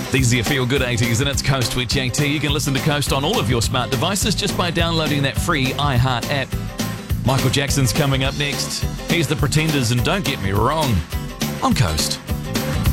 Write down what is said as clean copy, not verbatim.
These are your Feel Good 80s, and it's Coast with JT. You can listen to Coast on all of your smart devices just by downloading that free iHeart app. Michael Jackson's coming up next. Here's the Pretenders, and don't get me wrong, on Coast.